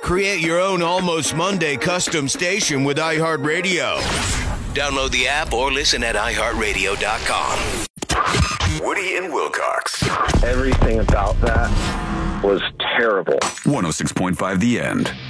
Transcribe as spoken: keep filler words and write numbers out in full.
Create your own Almost Monday custom station with iHeartRadio. Download the app or listen at i heart radio dot com. Woody and Wilcox. Everything about that was terrible. one oh six point five The End.